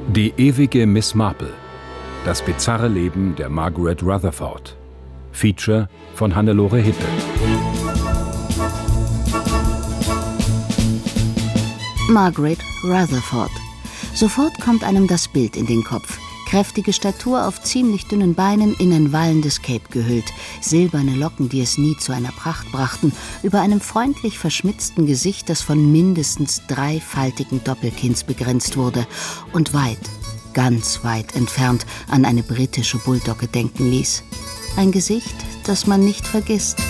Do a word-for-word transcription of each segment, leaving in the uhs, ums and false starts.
Die ewige Miss Marple. Das bizarre Leben der Margaret Rutherford. Feature von Hannelore Hippe. Margaret Rutherford. Sofort kommt einem das Bild in den Kopf. Kräftige Statur auf ziemlich dünnen Beinen, in ein wallendes Cape gehüllt, silberne Locken, die es nie zu einer Pracht brachten, über einem freundlich verschmitzten Gesicht, das von mindestens drei faltigen Doppelkinns begrenzt wurde und weit, ganz weit entfernt an eine britische Bulldogge denken ließ. Ein Gesicht, das man nicht vergisst.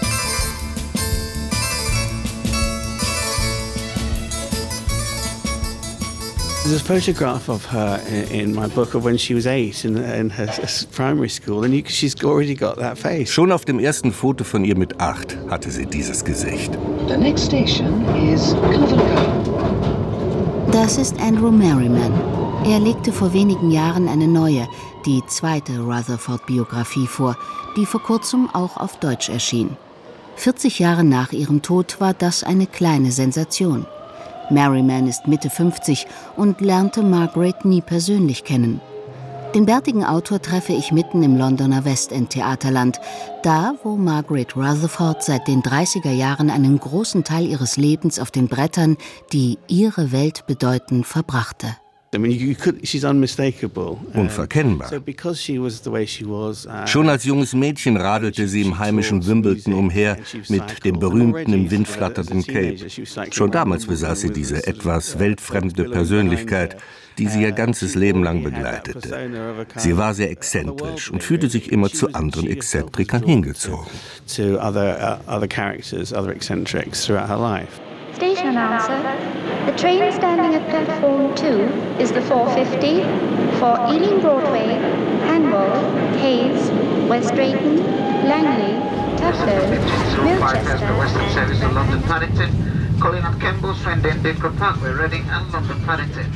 There's a photograph of her in my book of when she was eight in, in her primary school, and you, she's already got that face. Schon auf dem ersten Foto von ihr mit acht hatte sie dieses Gesicht. The next station is Covent Garden. Das ist Andrew Merriman. Er legte vor wenigen Jahren eine neue, die zweite Rutherford-Biografie vor, die vor kurzem auch auf Deutsch erschien. vierzig Jahre nach ihrem Tod war das eine kleine Sensation. Merriman ist Mitte fünfzig und lernte Margaret nie persönlich kennen. Den bärtigen Autor treffe ich mitten im Londoner Westend-Theaterland, da, wo Margaret Rutherford seit den dreißiger Jahren einen großen Teil ihres Lebens auf den Brettern, die ihre Welt bedeuten, verbrachte. Unverkennbar. Schon als junges Mädchen radelte sie im heimischen Wimbledon umher mit dem berühmten im Wind flatternden Cape. Schon damals besaß sie diese etwas weltfremde Persönlichkeit, die sie ihr ganzes Leben lang begleitete. Sie war sehr exzentrisch und fühlte sich immer zu anderen Exzentrikern hingezogen. Station announcer, the train standing at platform two is the four fifty for Ealing Broadway, Hanwell, Hayes, West Drayton, Langley, Tufnell, Milchester. Western service to London Paddington, calling on Kemble, Swindon, Didcot Parkway, Reading and London Paddington.